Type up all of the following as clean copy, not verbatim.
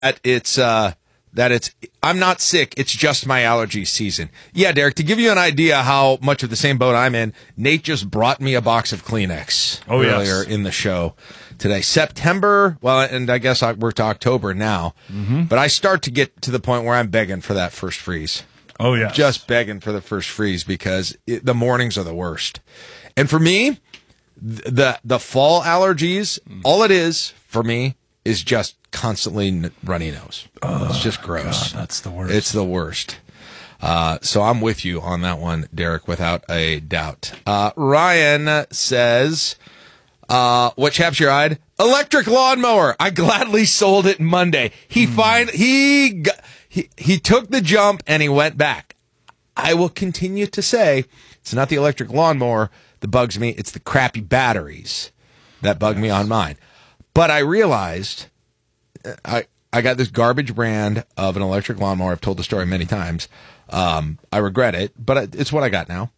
I'm not sick. It's just my allergy season. Yeah, Derek, to give you an idea how much of the same boat I'm in, Nate just brought me a box of Kleenex earlier in the show today. September, well, and I guess we're to October now, but I start to get to the point where I'm begging for that first freeze. Oh, yeah. Just begging for the first freeze because the mornings are the worst. And for me, the fall allergies, all it is for me is just constantly runny nose. It's just gross. God, that's the worst. It's the worst. So I'm with you on that one, Derek, without a doubt. Ryan says, what chaps your eyed? Electric lawnmower. I gladly sold it Monday. He took the jump and he went back. I will continue to say it's not the electric lawnmower that bugs me. It's the crappy batteries that bug me on mine. But I realized I got this garbage brand of an electric lawnmower. I've told the story many times. I regret it, but it's what I got now.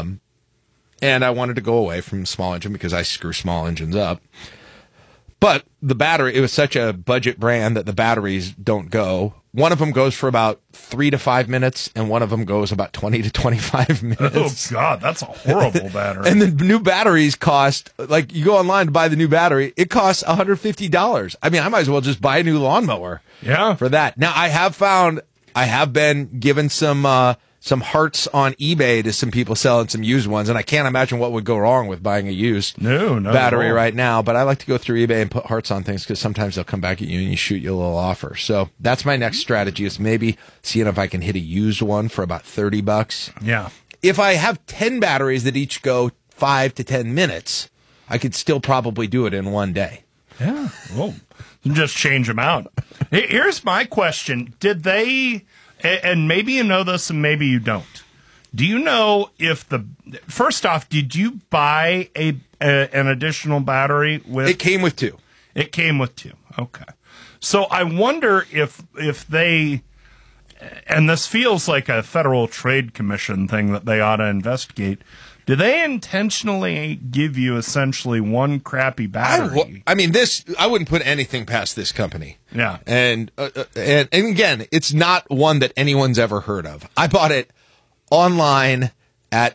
And I wanted to go away from small engine because I screw small engines up. But the battery, it was such a budget brand that the batteries don't go. One of them goes for about 3 to 5 minutes, and one of them goes about 20 to 25 minutes. Oh, God, that's a horrible battery. And the new batteries cost, like, you go online to buy the new battery, it costs $150. I mean, I might as well just buy a new lawnmower for that. Now, I have been given some hearts on eBay to some people selling some used ones, and I can't imagine what would go wrong with buying a used battery right now. But I like to go through eBay and put hearts on things because sometimes they'll come back at you and you shoot you a little offer. So that's my next strategy, is maybe seeing if I can hit a used one for about $30. Yeah. If I have 10 batteries that each go 5 to 10 minutes, I could still probably do it in one day. Yeah. Well, just change them out. Here's my question. Did they... And maybe you know this and maybe you don't. Do you know if first off, did you buy an additional battery with? It came with 2. It came with 2. Okay. So I wonder if they, and this feels like a Federal Trade Commission thing that they ought to investigate. Do they intentionally give you essentially one crappy battery? I mean, I wouldn't put anything past this company. Yeah. And again, it's not one that anyone's ever heard of. I bought it online at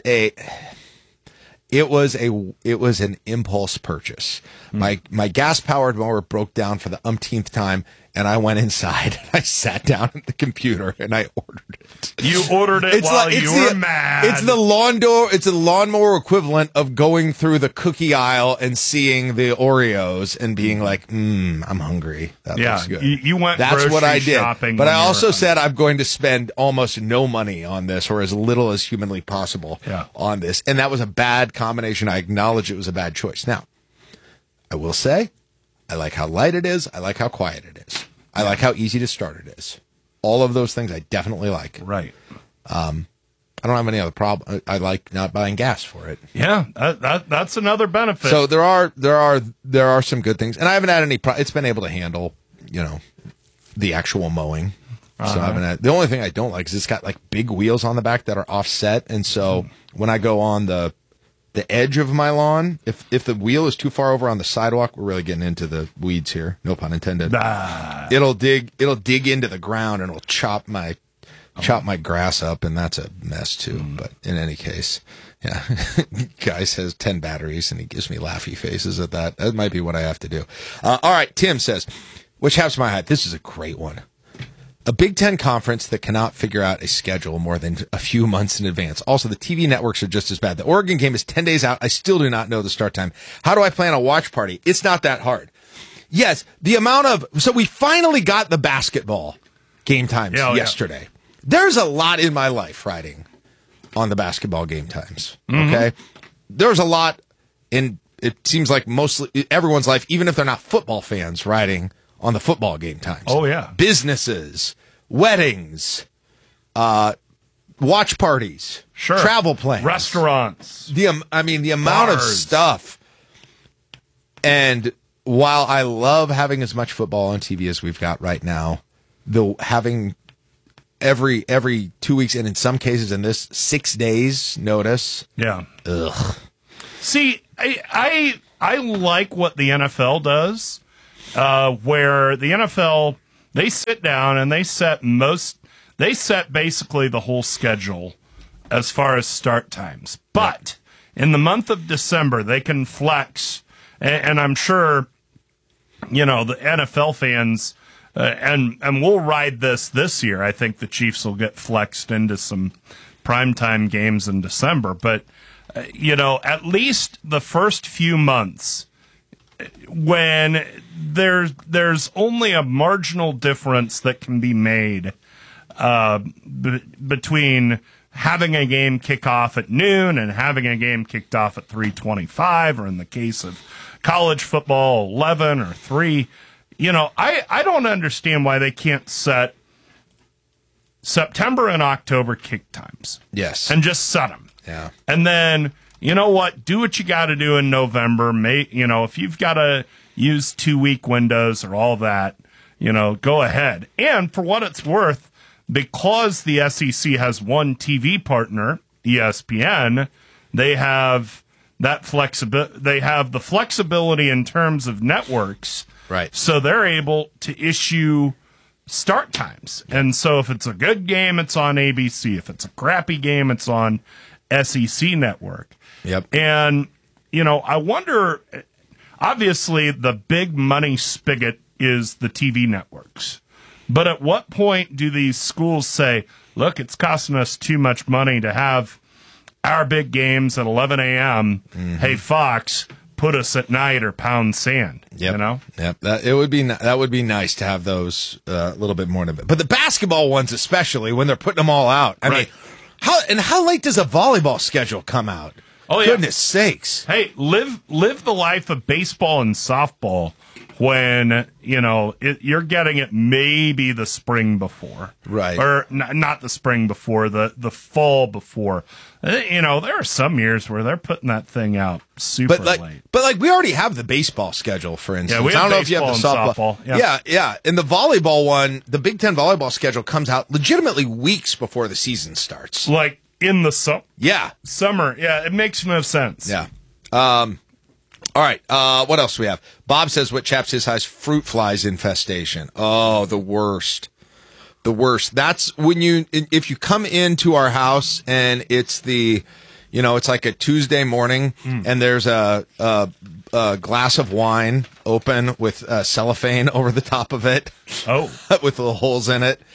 it was an impulse purchase. My gas powered mower broke down for the umpteenth time, and I went inside and I sat down at the computer and I ordered it. You ordered it while you were mad. It's the lawnmower equivalent of going through the cookie aisle and seeing the Oreos and being like, I'm hungry. That looks good. You went That's grocery what I did. shopping. But I also said I'm going to spend almost no money on this, or as little as humanly possible on this. And that was a bad combination. I acknowledge it was a bad choice. Now, I will say, I like how light it is. I like how quiet it is. I like how easy to start it is. All of those things I definitely like. Right. I don't have any other problem. I like not buying gas for it. Yeah, that's another benefit. So there are some good things, and I haven't had any. It's been able to handle, the actual mowing. So I haven't had. The only thing I don't like is it's got like big wheels on the back that are offset, and so when I go on the edge of my lawn, if the wheel is too far over on the sidewalk, we're really getting into the weeds here. No pun intended. It'll dig into the ground and it'll chop my grass up, and that's a mess too. But in any case, yeah, guy says 10 batteries and he gives me laughy faces at that. That might be what I have to do. All right, Tim says, which half's my height? This is a great one. A Big Ten conference that cannot figure out a schedule more than a few months in advance. Also, the TV networks are just as bad. The Oregon game is 10 days out. I still do not know the start time. How do I plan a watch party? It's not that hard. Yes, so we finally got the basketball game times yesterday. Yeah. There's a lot in my life riding on the basketball game times. Okay? There's a lot in, it seems like mostly everyone's life, even if they're not football fans, riding on the football game times. Oh, yeah. Businesses, weddings, watch parties, travel plans, restaurants. The amount of stuff. And while I love having as much football on TV as we've got right now, having every 2 weeks, and in some cases in this 6 days notice. Yeah. Ugh. See, I like what the NFL does. Where the NFL, they sit down and they set basically the whole schedule as far as start times. But in the month of December, they can flex, and I'm sure, the NFL fans, and we'll ride this year. I think the Chiefs will get flexed into some primetime games in December. But, at least the first few months, when there's only a marginal difference that can be made between having a game kick off at noon and having a game kicked off at 3:25, or in the case of college football, 11 or 3. I don't understand why they can't set September and October kick times. Yes. And just set them. Yeah. And then, do what you got to do in November. If you've got to use 2-week windows or all that, go ahead. And for what it's worth, because the SEC has one TV partner, ESPN, they have that flexibility. They have the flexibility in terms of networks, right? So they're able to issue start times. And so if it's a good game, it's on ABC. If it's a crappy game, it's on SEC Network. Yep. And I wonder. Obviously, the big money spigot is the TV networks. But at what point do these schools say, look, it's costing us too much money to have our big games at 11 a.m. Mm-hmm. Hey, Fox, put us at night or pound sand. Yep. Yep. That would be nice to have those a little bit more. But the basketball ones, especially when they're putting them all out. I mean, how late does a volleyball schedule come out? Oh, yeah. Goodness sakes. Hey, live the life of baseball and softball when, you're getting it maybe the spring before. Right. Or not the spring before, the fall before. There are some years where they're putting that thing out super late. But we already have the baseball schedule, for instance. Yeah, we have I don't know if you have the softball. Yeah. And the volleyball one, the Big Ten volleyball schedule comes out legitimately weeks before the season starts. Like in the summer. Yeah, it makes no sense. Yeah. All right. What else do we have? Bob says what chaps his highs fruit flies infestation. Oh, the worst. The worst. That's when if you come into our house and it's it's like a Tuesday morning and there's a glass of wine open with cellophane over the top of it. Oh, with little holes in it.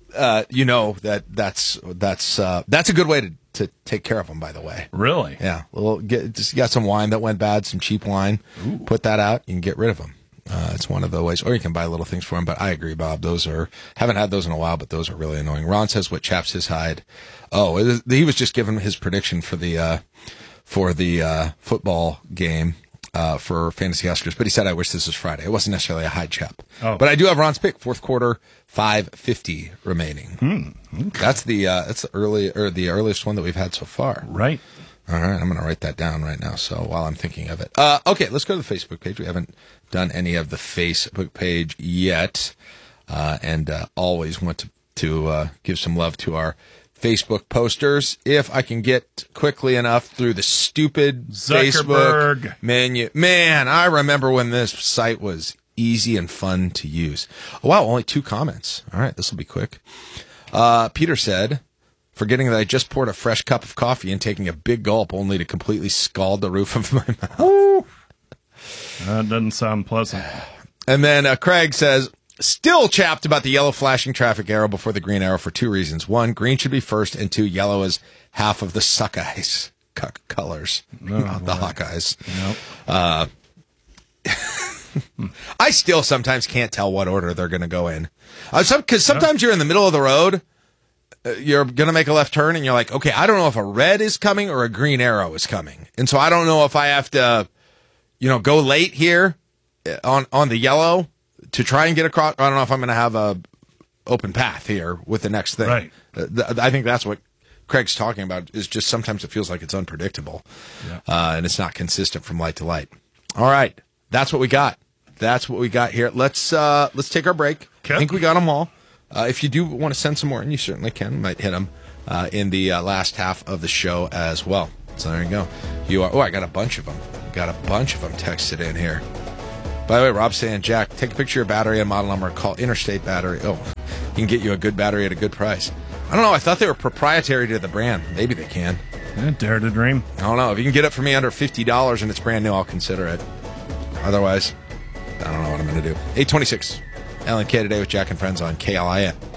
That's a good way to take care of them, by the way. Really? Yeah. Just got some wine that went bad, some cheap wine. Ooh. Put that out. You can get rid of them. It's one of the ways. Or you can buy little things for them. But I agree, Bob. Haven't had those in a while, but those are really annoying. Ron says what chaps his hide. Oh, he was just giving his prediction for the football game. For Fantasy Oscars, but he said, I wish this was Friday. It wasn't necessarily a high chap. Oh. But I do have Ron's pick, fourth quarter, 5:50 remaining. Okay. That's the earliest one that we've had so far. Right. All right, I'm going to write that down right now. So while I'm thinking of it, okay, let's go to the Facebook page. We haven't done any of the Facebook page yet, and always want to give some love to our Facebook posters. If I can get quickly enough through the stupid Zuckerberg Facebook menu. Man, I remember when this site was easy and fun to use. Oh, wow, only 2 comments. All right, this will be quick. Peter said, forgetting that I just poured a fresh cup of coffee and taking a big gulp only to completely scald the roof of my mouth. That doesn't sound pleasant. And then Craig says, still chapped about the yellow flashing traffic arrow before the green arrow for 2 reasons. 1, green should be first, and 2, yellow is half of the Suckeyes colors, not the Hawkeyes. Nope. I still sometimes can't tell what order they're going to go in. Because sometimes you're in the middle of the road, you're going to make a left turn, and you're like, okay, I don't know if a red is coming or a green arrow is coming. And so I don't know if I have to, go late here on the yellow to try and get across. I don't know if I'm going to have a open path here with the next thing. Right. I think that's what Craig's talking about, is just sometimes it feels like it's unpredictable. Yeah. And it's not consistent from light to light. All right. That's what we got. That's what we got here. Let's take our break. Okay. I think we got them all. If you do want to send some more, and you certainly can, might hit them in the last half of the show as well. So there you go. I got a bunch of them. Got a bunch of them texted in here. By the way, Rob's saying, Jack, take a picture of your battery and model number. Call Interstate Battery. Oh, he can get you a good battery at a good price. I don't know. I thought they were proprietary to the brand. Maybe they can. Yeah, dare to dream. I don't know. If you can get it for me under $50 and it's brand new, I'll consider it. Otherwise, I don't know what I'm going to do. 826 LNK today with Jack and Friends on KLIN.